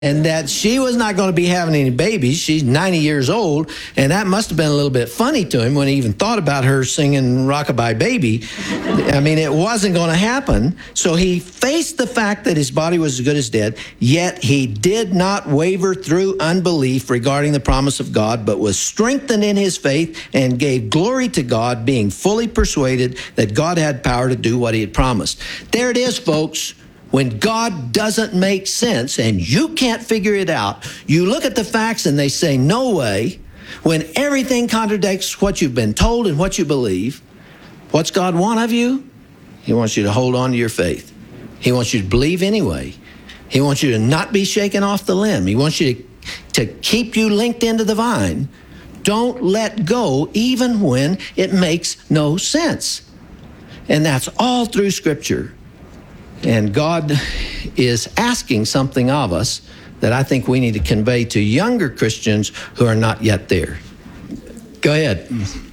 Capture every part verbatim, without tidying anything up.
and that she was not going to be having any babies. She's ninety years old, and that must have been a little bit funny to him when he even thought about her singing Rockabye Baby. I mean, it wasn't going to happen. So he faced the fact that his body was as good as dead, yet he did not waver through unbelief regarding the promise of God, but was strengthened in his faith and gave glory to God, being fully persuaded that God had power to do what he had promised. There it is, folks. When God doesn't make sense and you can't figure it out, you look at the facts and they say, no way. When everything contradicts what you've been told and what you believe, what's God want of you? He wants you to hold on to your faith. He wants you to believe anyway. He wants you to not be shaken off the limb. He wants you to, to keep you linked into the vine. Don't let go even when it makes no sense. And that's all through Scripture. And God is asking something of us that I think we need to convey to younger Christians who are not yet there. Go ahead.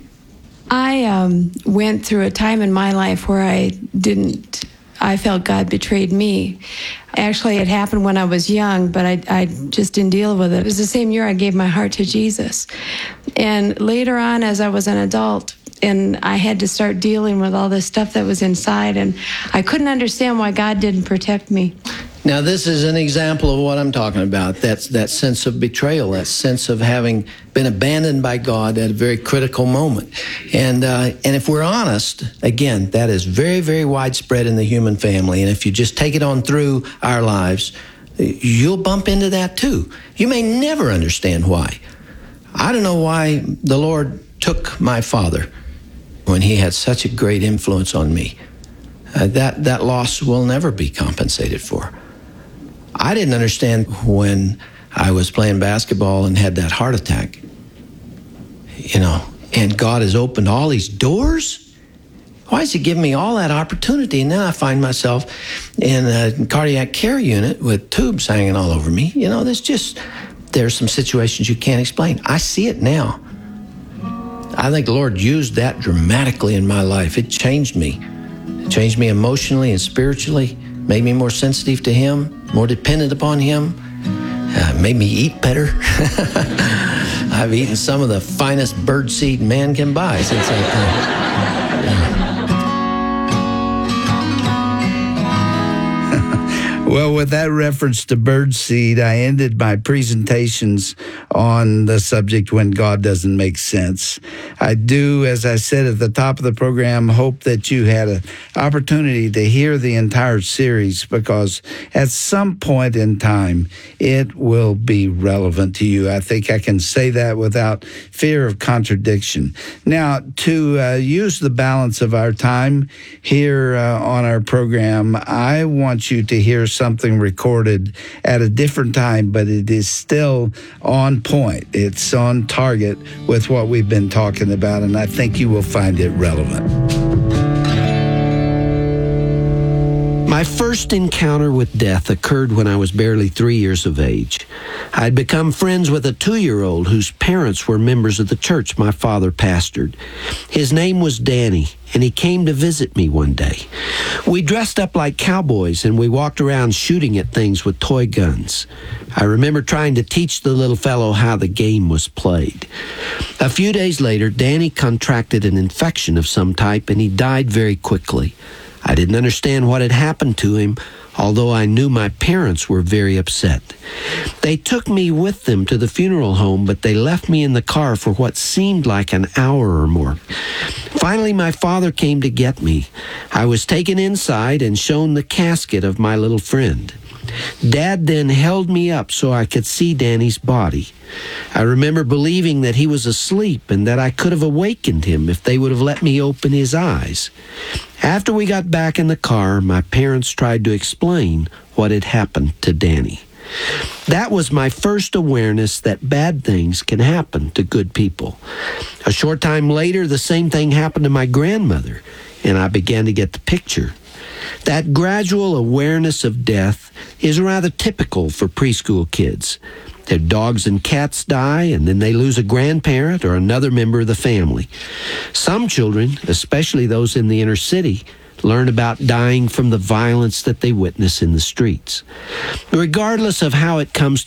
I um, went through a time in my life where I didn't, I felt God betrayed me. Actually, it happened when I was young, but I, I just didn't deal with it. It was the same year I gave my heart to Jesus. And later on, as I was an adult, and I had to start dealing with all this stuff that was inside, and I couldn't understand why God didn't protect me. Now, this is an example of what I'm talking about. That's that sense of betrayal, that sense of having been abandoned by God at a very critical moment. And uh, and if we're honest, again, that is very, very widespread in the human family. And if you just take it on through our lives, you'll bump into that too. You may never understand why. I don't know why the Lord took my father when he had such a great influence on me. Uh, that, that loss will never be compensated for. I didn't understand when I was playing basketball and had that heart attack. You know, and God has opened all these doors. Why is he giving me all that opportunity? And then I find myself in a cardiac care unit with tubes hanging all over me. You know, there's just, there's some situations you can't explain. I see it now. I think the Lord used that dramatically in my life. It changed me. It changed me emotionally and spiritually, made me more sensitive to him, more dependent upon him, uh, made me eat better. I've eaten some of the finest birdseed man can buy since that time. Yeah. Well, with that reference to birdseed, I ended my presentations on the subject when God doesn't make sense. I do, as I said at the top of the program, hope that you had an opportunity to hear the entire series, because at some point in time, it will be relevant to you. I think I can say that without fear of contradiction. Now, to uh, use the balance of our time here uh, on our program, I want you to hear something recorded at a different time, but it is still on point. It's on target with what we've been talking about, and I think you will find it relevant. My first encounter with death occurred when I was barely three years of age. I had become friends with a two-year-old whose parents were members of the church my father pastored. His name was Danny, and he came to visit me one day. We dressed up like cowboys, and we walked around shooting at things with toy guns. I remember trying to teach the little fellow how the game was played. A few days later, Danny contracted an infection of some type, and he died very quickly. I didn't understand what had happened to him, although I knew my parents were very upset. They took me with them to the funeral home, but they left me in the car for what seemed like an hour or more. Finally, my father came to get me. I was taken inside and shown the casket of my little friend. Dad then held me up so I could see Danny's body. I remember believing that he was asleep and that I could have awakened him if they would have let me open his eyes. After we got back in the car, my parents tried to explain what had happened to Danny. That was my first awareness that bad things can happen to good people. A short time later, the same thing happened to my grandmother, and I began to get the picture. That gradual awareness of death is rather typical for preschool kids. Their dogs and cats die, and then they lose a grandparent or another member of the family. Some children, especially those in the inner city, learn about dying from the violence that they witness in the streets. Regardless of how it comes